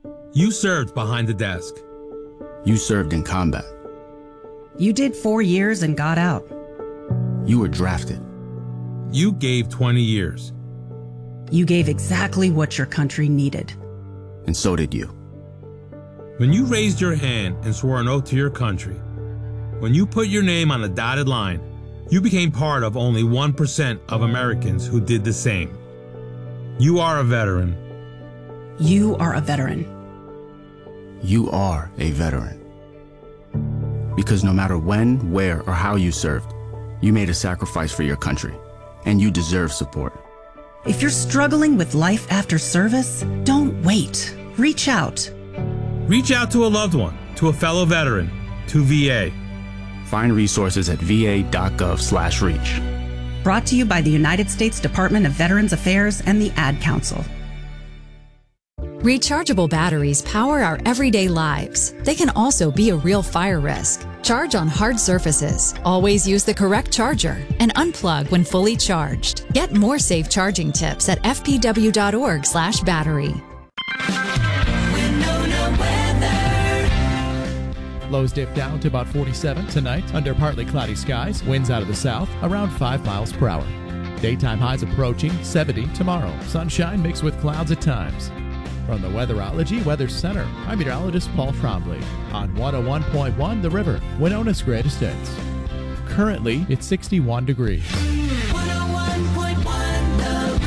You served behind the desk. You served in combat. You did 4 years and got out. You were drafted. You gave 20 years. You gave exactly what your country needed. And so did you. When you raised your hand and swore an oath to your country, when you put your name on a dotted line, you became part of only 1% of Americans who did the same. You are a veteran. You are a veteran. You are a veteran. Because no matter when, where, or how you served, you made a sacrifice for your country, and you deserve support. If you're struggling with life after service, don't wait. Reach out. Reach out to a loved one, to a fellow veteran, to VA. Find resources at va.gov/reach. Brought to you by the United States Department of Veterans Affairs and the Ad Council. Rechargeable batteries power our everyday lives. They can also be a real fire risk. Charge on hard surfaces. Always use the correct charger and unplug when fully charged. Get more safe charging tips at fpw.org/battery. Lows dip down to about 47 tonight under partly cloudy skies. Winds out of the south around 5 miles per hour. Daytime highs approaching 70 tomorrow. Sunshine mixed with clouds at times. From the Weatherology Weather Center, I'm meteorologist Paul Trombley on 101.1 The River, Winona's greatest hits. Currently, it's 61 degrees. 101.1 The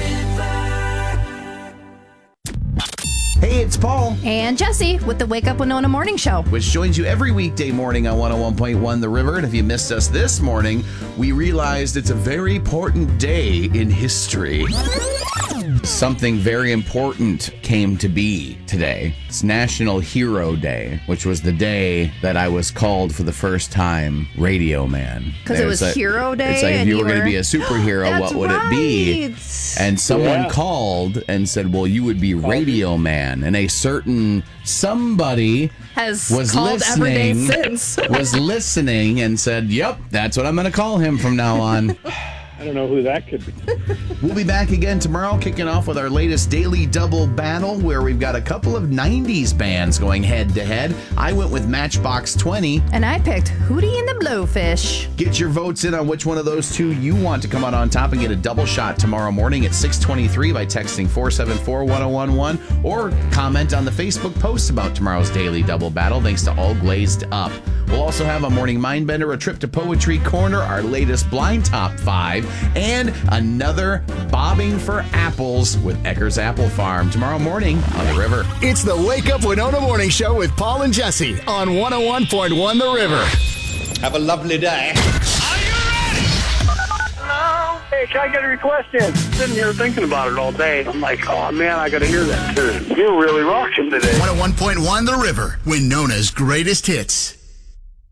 River. Hey, it's Paul. And Jesse with the Wake Up Winona Morning Show, which joins you every weekday morning on 101.1 The River. And if you missed us this morning, we realized it's a very important day in history. Something very important came to be today. It's National Hero Day, which was the day that I was called for the first time Radio Man. Because it was Hero Day. It's like, if you were going to be a superhero, what would it be? And someone called and said, well, you would be Radio Man. And a certain somebody was listening and said, yep, that's what I'm going to call him from now on. I don't know who that could be. We'll be back again tomorrow, kicking off with our latest Daily Double Battle, where we've got a couple of 90s bands going head-to-head. I went with Matchbox 20. And I picked Hootie and the Blowfish. Get your votes in on which one of those two you want to come out on top and get a double shot tomorrow morning at 6:23 by texting 474-1011 or comment on the Facebook post about tomorrow's Daily Double Battle. Thanks to All Glazed Up. We'll also have a morning Mindbender, a trip to Poetry Corner, our latest Blind Top 5, and another Bobbing for Apples with Ecker's Apple Farm tomorrow morning on The River. It's the Wake Up Winona Morning Show with Paul and Jesse on 101.1 The River. Have a lovely day. Are you ready? Hello? Hey, can I get a request in? Sitting here thinking about it all day. I'm like, oh man, I got to hear that tune. You're really rocking today. 101.1 The River, Winona's greatest hits.